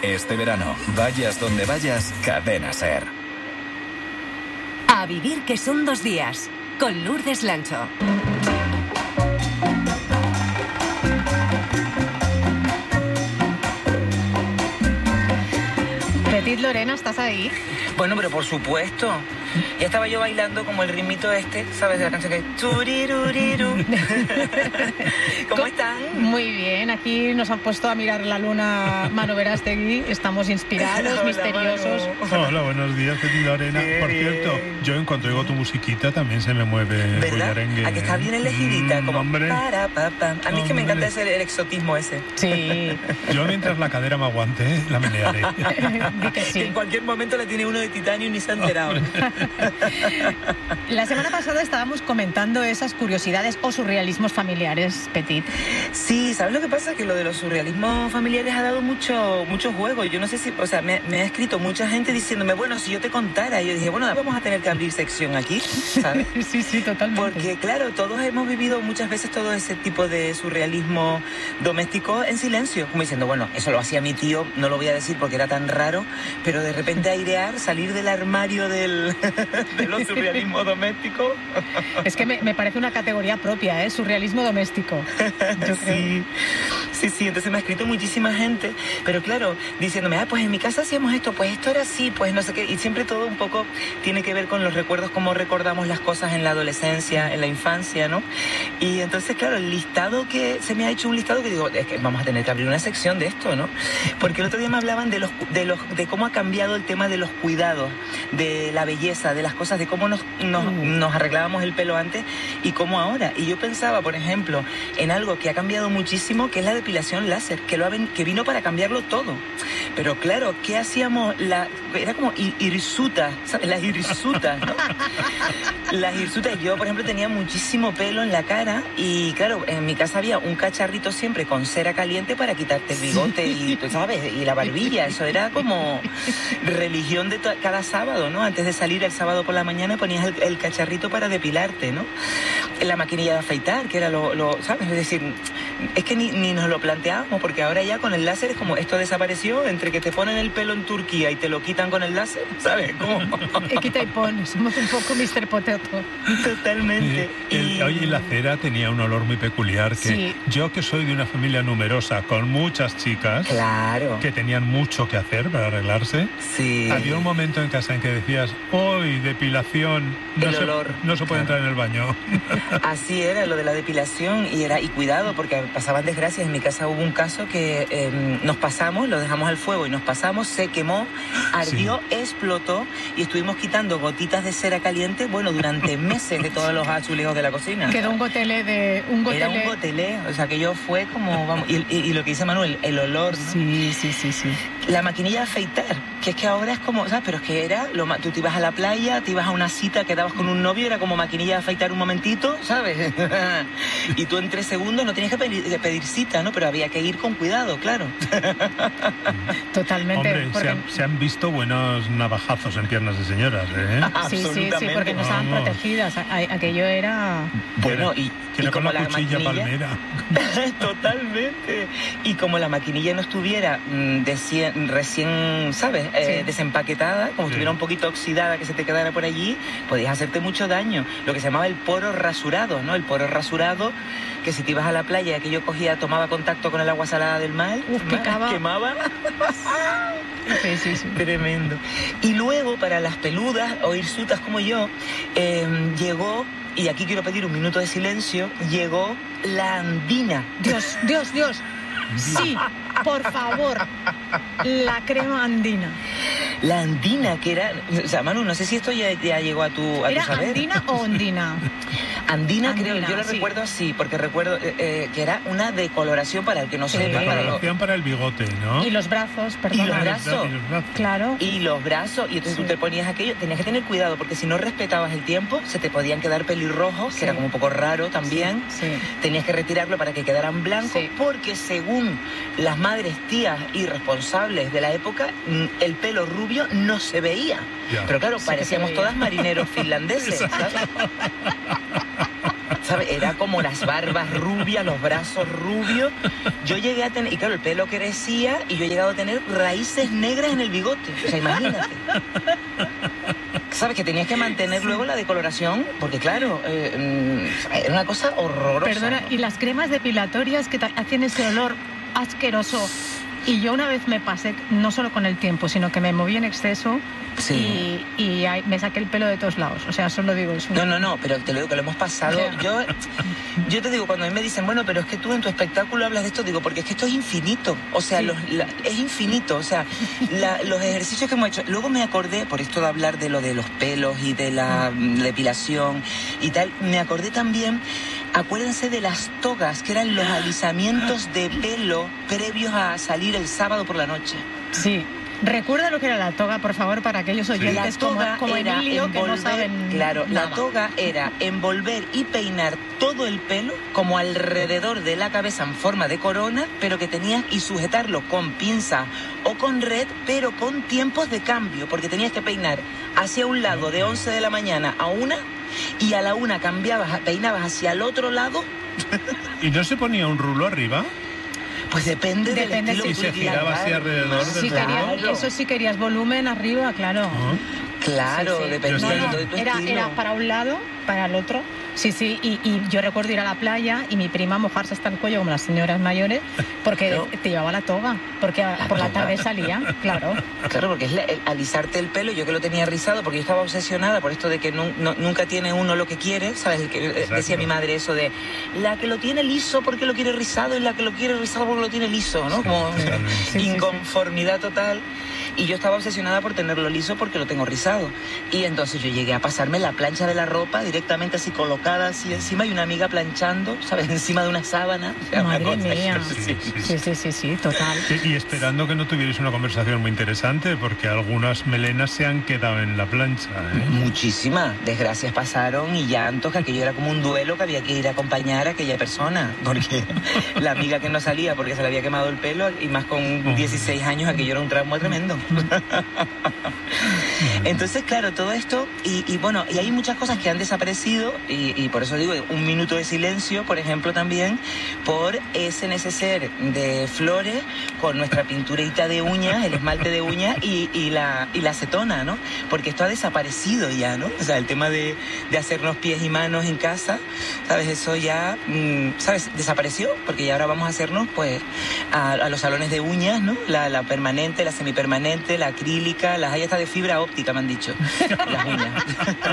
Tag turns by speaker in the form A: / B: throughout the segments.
A: Este verano, vayas donde vayas, Cadena Ser.
B: A vivir que son 2 días, con Lourdes Lancho.
C: Petit, Lorena, ¿estás ahí?
D: Bueno, pero por supuesto. Ya estaba yo bailando como el ritmito ¿sabes? De la canción que es turiruriru. ¿Cómo están?
C: Muy bien, aquí nos han puesto a mirar la luna Manu Verástegui, estamos inspirados,
D: Hola,
C: misteriosos.
E: Manu. Hola, buenos días, Petit, Lorena.
D: Bien,
E: por
D: bien.
E: cierto, yo en cuanto oigo tu musiquita también se me mueve el
D: ¿Verdad?
E: arengue.
D: A que está bien elegidita, como
E: hombre.
D: para, pa, pa. A mí es que me encanta el exotismo ese.
C: Sí,
E: Yo mientras la cadera me aguante, la menearé.
C: di que
D: Que
C: sí.
D: en cualquier momento le tiene uno de titanio y ni se ha enterado.
C: La semana pasada estábamos comentando esas curiosidades o surrealismos familiares, Petit.
D: Sí, ¿sabes lo que pasa? Que lo de los surrealismos familiares ha dado mucho juego. Yo no sé si, o sea, me ha escrito mucha gente diciéndome, bueno, si yo te contara. Y yo dije, bueno, vamos a tener que abrir sección aquí, ¿sabes?
C: Sí, totalmente.
D: Porque, claro, todos hemos vivido muchas veces todo ese tipo de surrealismo doméstico en silencio. Como diciendo, bueno, eso lo hacía mi tío, no lo voy a decir porque era tan raro, pero de repente airear, salir del armario de los surrealismos domésticos.
C: Es que me parece una categoría propia, ¿eh? Surrealismo doméstico. Yo creo.
D: Sí, entonces me ha escrito muchísima gente, pero claro, diciéndome, pues en mi casa hacíamos esto, pues esto era así, pues no sé qué, y siempre todo un poco tiene que ver con los recuerdos, cómo recordamos las cosas en la adolescencia, en la infancia, ¿no? Y entonces, claro, el listado que se me ha hecho un listado que digo, es que vamos a tener que abrir una sección de esto, ¿no? Porque el otro día me hablaban de cómo ha cambiado el tema de los cuidados, de la belleza, de las cosas, de cómo nos arreglábamos el pelo antes y cómo ahora. Y yo pensaba, por ejemplo, en algo que ha cambiado muchísimo, que es la depilación láser, que vino para cambiarlo todo. Pero claro, ¿qué hacíamos? Era como hirsutas, ¿sabes? Las hirsutas, ¿no? Las hirsutas. Yo, por ejemplo, tenía muchísimo pelo en la cara y, claro, en mi casa había un cacharrito siempre con cera caliente para quitarte el bigote y, tú sabes, y la barbilla. Eso era como religión de cada sábado, ¿no? Antes de salir el sábado por la mañana ponías el cacharrito para depilarte, ¿no? La maquinilla de afeitar, que era ¿sabes? Es decir, es que ni nos lo planteábamos, porque ahora ya con el láser es como, esto desapareció, entre que te ponen el pelo en Turquía y te lo quitan con el láser, ¿sabes? ¿Cómo?
C: Quita y pon, somos un poco Mr. Potato.
D: Totalmente.
E: Oye, la cera tenía un olor muy peculiar que
C: Sí.
E: yo, que soy de una familia numerosa con muchas chicas
D: Claro.
E: que tenían mucho que hacer para arreglarse,
D: Sí.
E: había un momento en casa en que decías, hoy depilación,
D: El olor.
E: no se puede entrar en el baño.
D: Así era lo de la depilación y cuidado porque pasaban desgracias. En mi casa hubo un caso que nos pasamos, lo dejamos al fuego y nos pasamos, se quemó, ardió, explotó y estuvimos quitando gotitas de cera caliente, bueno, durante meses de todos los azulejos de la cocina.
C: Quedó un gotelé.
D: Era un gotelé, o sea, que yo fue como, vamos, y lo que dice Manuel, el olor, ¿no?
C: Sí.
D: La maquinilla de afeitar, que es que ahora es como, ¿sabes? Pero es que era, tú te ibas a la playa, te ibas a una cita, quedabas con un novio, era como maquinilla de afeitar un momentito, ¿sabes? Y tú en 3 segundos no tenías que pedir cita, ¿no? Pero había que ir con cuidado, claro.
C: Totalmente.
E: Hombre,
C: porque...
E: se han visto buenos navajazos en piernas de señoras, ¿eh?
C: Sí, porque no estaban
E: Vamos.
C: protegidas. Aquello era...
D: Bueno, y
E: Que era con
D: como
E: la cuchilla
D: maquinilla...
E: palmera.
D: Totalmente. Y como la maquinilla no estuviera recién, ¿sabes? Desempaquetada, como estuviera un poquito oxidada, que se te quedara por allí, podías hacerte mucho daño. Lo que se llamaba el poro rasurado, ¿no? El poro rasurado, que si te ibas a la playa, que yo tomaba contacto con el agua salada del mar, quemaba.
C: Sí.
D: Tremendo. Y luego, para las peludas o hirsutas como yo, llegó, y aquí quiero pedir un minuto de silencio, llegó la andina.
C: Dios. Sí, por favor. La crema andina.
D: La andina, que era... O sea, Manu, no sé si esto ya llegó a tu
C: ¿Era
D: saber.
C: andina o ondina?
D: Andina, creo, yo lo
C: sí.
D: recuerdo así, porque recuerdo que era una decoloración para el que no
C: Sí.
D: sepa.
E: Decoloración para el bigote, ¿no?
C: Y los brazos, perdón.
D: Y los brazos.
C: Claro.
D: Y los brazos, y entonces tú te ponías aquello, tenías que tener cuidado, porque si no respetabas el tiempo, se te podían quedar pelirrojos, que era como un poco raro también.
C: Sí.
D: Tenías que retirarlo para que quedaran blancos,
C: Sí.
D: porque según las madres, tías y responsables de la época, el pelo rubio no se veía.
E: Ya.
D: Pero claro,
C: Sí que
D: parecíamos
C: se veía.
D: todas marineros finlandeses, ¿sabes? ¿sabes? Era como las barbas rubias, los brazos rubios. Yo llegué a tener, y claro, el pelo crecía y yo he llegado a tener raíces negras en el bigote. O sea, imagínate. ¿Sabes? Que tenías que mantener luego la decoloración, porque claro, era una cosa horrorosa.
C: Perdona, y las cremas depilatorias que hacían ese olor asqueroso. Y yo una vez me pasé, no solo con el tiempo, sino que me moví en exceso.
D: Sí.
C: Y me saqué el pelo de todos lados. O sea, solo digo eso.
D: No, pero te lo digo que lo hemos pasado. Yo te digo, cuando a mí me dicen, bueno, pero es que tú en tu espectáculo hablas de esto, digo, porque es que esto es infinito. O sea,
C: sí.
D: Es infinito. O sea, los ejercicios que hemos hecho. Luego me acordé, por esto de hablar de lo de los pelos y de la depilación y tal, me acordé también, acuérdense de las togas, que eran los alisamientos de pelo previos a salir el sábado por la noche.
C: Sí. Recuerda lo que era la toga, por favor, para aquellos oyentes como Emilio, que no saben. Claro,
D: nada. La toga era envolver y peinar todo el pelo como alrededor de la cabeza en forma de corona, pero que tenías y sujetarlo con pinza o con red, pero con tiempos de cambio, porque tenías que peinar hacia un lado de 11 de la mañana a 1 y a la 1 peinabas hacia el otro lado.
E: ¿Y no se ponía un rulo arriba?
D: Pues depende del estilo
E: que se giraba así alrededor del
C: claro. Eso sí querías volumen arriba, claro.
D: Claro, sí. Dependiendo de tu estilo.
C: Era para un lado, para el otro. Sí, y yo recuerdo ir a la playa y mi prima mojarse hasta el cuello como las señoras mayores porque te llevaba la toga, porque por la tarde salía, claro.
D: Claro, porque es alisarte el pelo, yo que lo tenía rizado, porque yo estaba obsesionada por esto de que nunca tiene uno lo que quiere, ¿sabes? Decía mi madre eso de, la que lo tiene liso porque lo quiere rizado y la que lo quiere rizado porque lo tiene liso, ¿no? Como inconformidad total. Y yo estaba obsesionada por tenerlo liso porque lo tengo rizado. Y entonces yo llegué a pasarme la plancha de la ropa directamente así colocada así encima y una amiga planchando, ¿sabes? Encima de una sábana. O sea,
C: madre mía. Sí, total.
E: Y esperando que no tuvierais una conversación muy interesante, porque algunas melenas se han quedado en la plancha, ¿eh?
D: Muchísimas desgracias pasaron y llantos, que aquello era como un duelo que había que ir a acompañar a aquella persona, porque la amiga que no salía porque se le había quemado el pelo, y más con 16 años, aquello era un trauma tremendo. Entonces, claro, todo esto, y bueno, y hay muchas cosas que han desaparecido, y por eso digo, un minuto de silencio, por ejemplo, también, por ese neceser de flores, con nuestra pinturita de uñas, el esmalte de uñas y la acetona, ¿no? Porque esto ha desaparecido ya, ¿no? O sea, el tema de hacernos pies y manos en casa, ¿sabes? Eso ya, ¿sabes? Desapareció, porque ya ahora vamos a hacernos, pues, a los salones de uñas, ¿no? La permanente, la semipermanente, la acrílica, las hay hasta de fibra óptica, me han dicho, las uñas.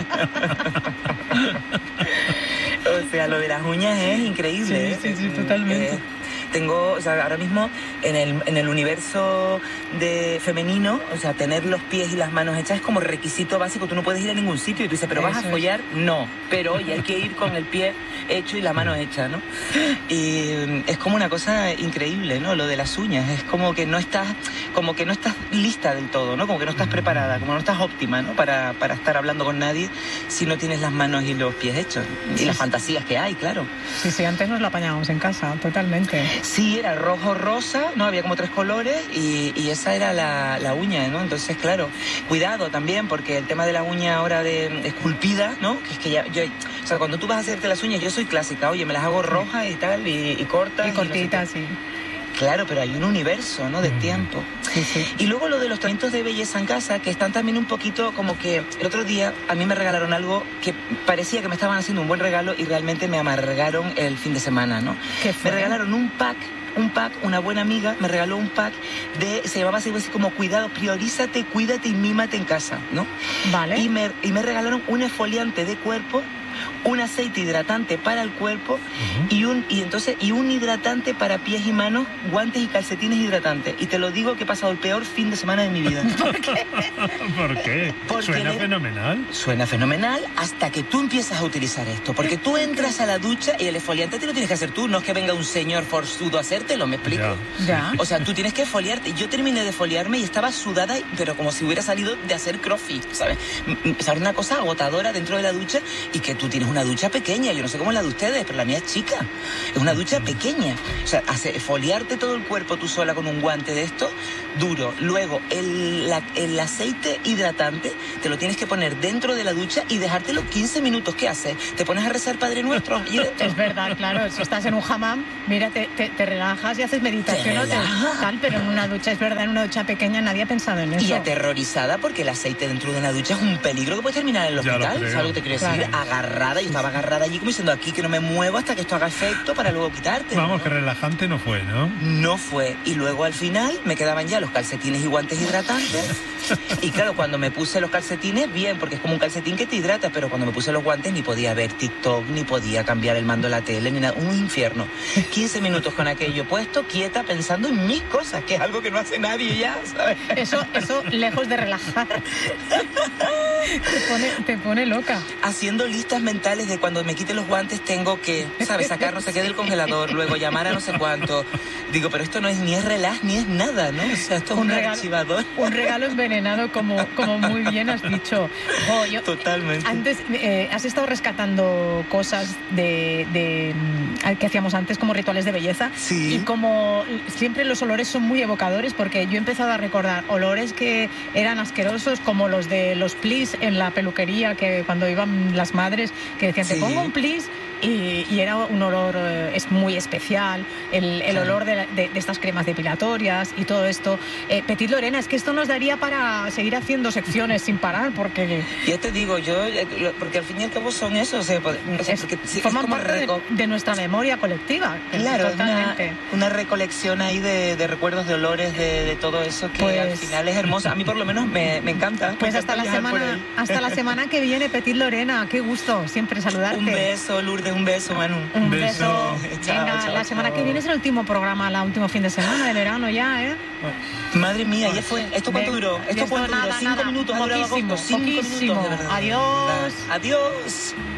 D: O sea, lo de las uñas es increíble.
C: Sí, totalmente.
D: Tengo, o sea, ahora mismo en el universo de femenino, o sea, tener los pies y las manos hechas es como requisito básico. Tú no puedes ir a ningún sitio y tú dices, ¿pero vas a follar? No, pero oye, hay que ir con el pie hecho y la mano hecha, ¿no? Y es como una cosa increíble, ¿no? Lo de las uñas, es como que no estás lista del todo, ¿no? Como que no estás preparada, como no estás óptima, ¿no? Para estar hablando con nadie si no tienes las manos y los pies hechos. Y las fantasías que hay, claro.
C: Sí, antes nos la apañábamos en casa, totalmente.
D: Sí, era rojo-rosa, ¿no? Había como 3 colores y esa era la uña, ¿no? Entonces, claro, cuidado también, porque el tema de la uña ahora de esculpida, ¿no? Que es que o sea, cuando tú vas a hacerte las uñas, yo soy clásica, oye, me las hago rojas y tal, y cortas.
C: Y cortitas, sí.
D: Claro, pero hay un universo, ¿no? De tiempo.
C: Sí.
D: Y luego lo de los tratamientos de belleza en casa, que están también un poquito como que... El otro día a mí me regalaron algo que parecía que me estaban haciendo un buen regalo y realmente me amargaron el fin de semana, ¿no?
C: ¿Qué fue?
D: Me regalaron un pack, una buena amiga me regaló un pack se llamaba así como cuidado, priorízate, cuídate y mímate en casa, ¿no?
C: Vale.
D: Y me regalaron un exfoliante de cuerpo, un aceite hidratante para el cuerpo y un hidratante para pies y manos, guantes y calcetines hidratantes. Y te lo digo que he pasado el peor fin de semana de mi vida.
E: ¿Por qué? Porque suena fenomenal.
D: Suena fenomenal hasta que tú empiezas a utilizar esto. Porque tú entras a la ducha y el exfoliante te lo tienes que hacer tú. No es que venga un señor forzudo a hacértelo, ¿me explico?
C: Ya.
D: O sea, tú tienes que exfoliarte. Yo terminé de exfoliarme y estaba sudada, pero como si hubiera salido de hacer crossfit, ¿sabes? ¿Sabes? Una cosa agotadora dentro de la ducha, y que tú tienes una ducha pequeña. Yo no sé cómo es la de ustedes, pero la mía es chica. Es una ducha pequeña. O sea, exfoliarte todo el cuerpo tú sola con un guante de esto, duro. Luego, el aceite hidratante te lo tienes que poner dentro de la ducha y dejártelo 15 minutos. ¿Qué haces? ¿Te pones a rezar Padre Nuestro allí dentro?
C: Es verdad, claro. Si estás en un hammam, mira, te relajas y haces meditación, tal, pero en una ducha, es verdad, en una ducha pequeña nadie ha pensado en eso.
D: Y aterrorizada porque el aceite dentro de una ducha es un peligro que puedes terminar en el hospital. ¿Sabes lo que te quiero decir?
C: Claro.
D: Agarrada, yo estaba agarrada allí como diciendo aquí que no me muevo hasta que esto haga efecto para luego quitarte.
E: Vamos, que relajante no fue, ¿no?
D: No fue. Y luego al final me quedaban ya los calcetines y guantes hidratantes. Y claro, cuando me puse los calcetines, bien, porque es como un calcetín que te hidrata, pero cuando me puse los guantes ni podía ver TikTok, ni podía cambiar el mando de la tele, ni nada. Un infierno. 15 minutos con aquello puesto, quieta, pensando en mis cosas, que es algo que no hace nadie ya, ¿sabes?
C: Eso lejos de relajar, te pone loca.
D: Haciendo listas mentales de cuando me quite los guantes tengo que, ¿sabes? Sacar no sé qué del congelador, luego llamar a no sé cuánto. Digo, pero esto no es ni es relaj ni es nada, ¿no? O sea, esto es un archivador.
C: Un regalo envenenado, como muy bien has dicho.
D: Totalmente.
C: Antes has estado rescatando cosas que hacíamos antes como rituales de belleza.
D: Sí.
C: Y como siempre los olores son muy evocadores, porque yo he empezado a recordar olores que eran asquerosos, como los de los plis en la peluquería, que cuando iban las madres que decían, te pongo un plis, y era un olor es muy especial, el olor de estas cremas depilatorias y todo esto. Petit Lorena, es que esto nos daría para seguir haciendo secciones sin parar, porque...
D: Ya te digo, porque al fin y al cabo son eso,
C: forman parte de nuestra memoria colectiva.
D: Claro,
C: totalmente.
D: Una recolección ahí de recuerdos, de olores, de todo eso que al final es hermoso. A mí por lo menos me encanta.
C: Pues hasta la semana que viene, Petit Lorena, qué gusto siempre saludarte.
D: Un beso, Lourdes, un beso, Manu.
C: Un beso.
D: Chao,
C: Venga,
D: chao,
C: la semana
D: chao.
C: que viene es el último programa, el último fin de semana de verano ya, ¿eh?
D: Madre mía, ya fue. ¿Esto cuánto duró? ¿Esto cuánto duró? 5 minutos, ha durado agosto. 5 minutos, de verdad.
C: Adiós.
D: Adiós.